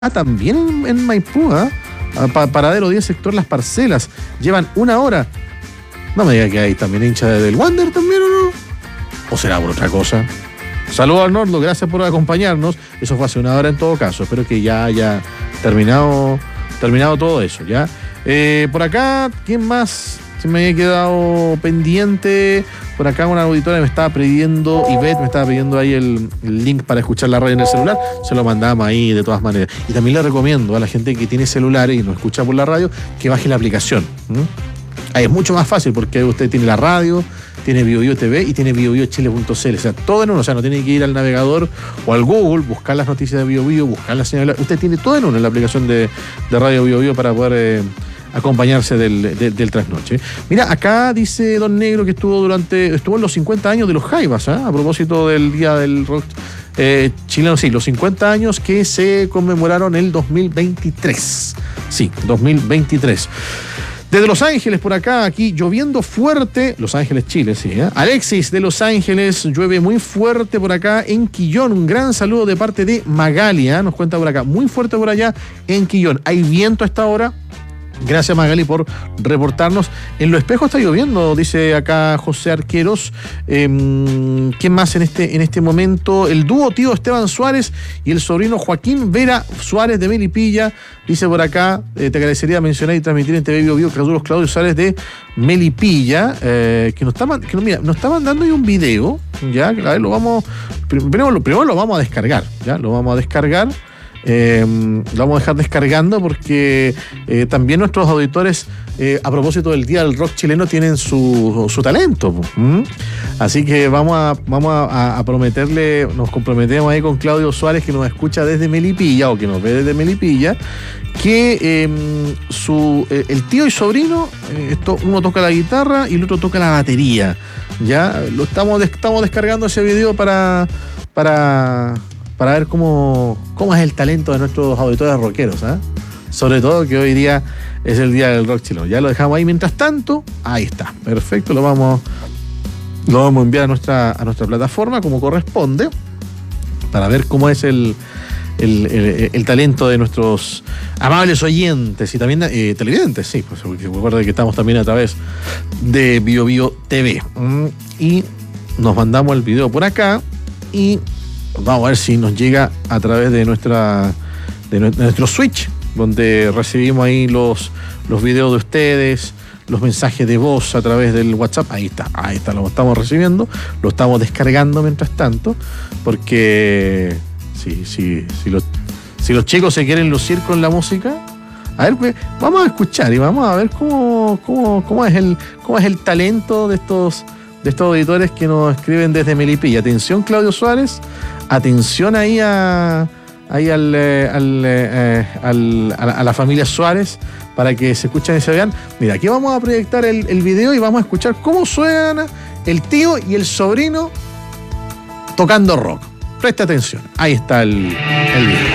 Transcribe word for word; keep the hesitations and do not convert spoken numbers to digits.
también en, en Maipú, ¿eh? Pa, paradero diez, sector Las Parcelas. Llevan una hora. No me diga que hay también hincha del Wander también, ¿o no? ¿O será por otra cosa? Saludos al Nordo, gracias por acompañarnos. Eso fue hace una hora en todo caso. Espero que ya haya terminado, terminado todo eso, ¿ya? Eh, por acá, ¿quién más se me había quedado pendiente? Por acá una auditora me estaba pidiendo, Ivette me estaba pidiendo ahí el, el link para escuchar la radio en el celular. Se lo mandamos ahí de todas maneras. Y también le recomiendo a la gente que tiene celulares y no escucha por la radio que baje la aplicación. ¿Mm? Ahí es mucho más fácil porque usted tiene la radio, tiene BioBio T V y tiene BioBioChile punto c l. O sea, todo en uno. O sea, no tiene que ir al navegador o al Google, buscar las noticias de BioBio, buscar la señal. Usted tiene todo en uno en la aplicación de, de Radio BioBio para poder eh, acompañarse del, de, del trasnoche. Mira, acá dice Don Negro que estuvo durante estuvo en los cincuenta años de los Jaivas, ¿eh? A propósito del Día del Rock eh, chileno. Sí, los cincuenta años que se conmemoraron el dos mil veintitrés. Sí, dos mil veintitrés. Desde Los Ángeles, por acá, aquí lloviendo fuerte. Los Ángeles, Chile, sí. ¿eh? Alexis de Los Ángeles, llueve muy fuerte por acá en Quillón. Un gran saludo de parte de Magali, ¿eh? Nos cuenta por acá. Muy fuerte por allá en Quillón. Hay viento a esta hora. Gracias, Magali, por reportarnos. En Los Espejos está lloviendo, dice acá José Arqueros. Eh, ¿Quién más en este, en este momento? El dúo tío Esteban Suárez y el sobrino Joaquín Vera Suárez de Melipilla. Dice por acá, eh, te agradecería mencionar y transmitir en T V BioBio Claudio Claudio Suárez de Melipilla, eh, que nos está, que no, mira, nos está mandando ahí un video, ya, a ver, lo vamos, primero, primero lo vamos a descargar, ya, lo vamos a descargar. Eh, lo vamos a dejar descargando porque eh, también nuestros auditores eh, a propósito del Día del Rock chileno tienen su, su talento, ¿Mm? Así que vamos a vamos a, a prometerle, nos comprometemos ahí con Claudio Suárez, que nos escucha desde Melipilla o que nos ve desde Melipilla, que eh, su eh, el tío y sobrino, eh, esto, uno toca la guitarra y el otro toca la batería, ya lo estamos estamos descargando ese video para para para ver cómo, cómo es el talento de nuestros auditores rockeros, ¿eh? Sobre todo que hoy día es el Día del Rock chileno. Ya lo dejamos ahí. Mientras tanto, ahí está. Perfecto, lo vamos, lo vamos a enviar a nuestra, a nuestra plataforma como corresponde para ver cómo es el, el, el, el talento de nuestros amables oyentes y también eh, televidentes, sí, pues recuerden que estamos también a través de BioBio T V. Mm, y nos mandamos el video por acá y vamos a ver si nos llega a través de nuestra de nuestro switch, donde recibimos ahí los, los videos de ustedes, los mensajes de voz a través del WhatsApp. Ahí está, ahí está, lo estamos recibiendo, lo estamos descargando mientras tanto, porque sí, sí, si los, si los chicos se quieren lucir con la música, a ver, pues, vamos a escuchar y vamos a ver cómo, cómo, cómo es el, cómo es el talento de estos de estos auditores que nos escriben desde Melipilla. Atención, Claudio Suárez, atención ahí a ahí al, al, eh, al a, la, a la familia Suárez para que se escuchen y se vean. Mira, aquí vamos a proyectar el, el video y vamos a escuchar cómo suena el tío y el sobrino tocando rock. Presta atención, ahí está el, el video.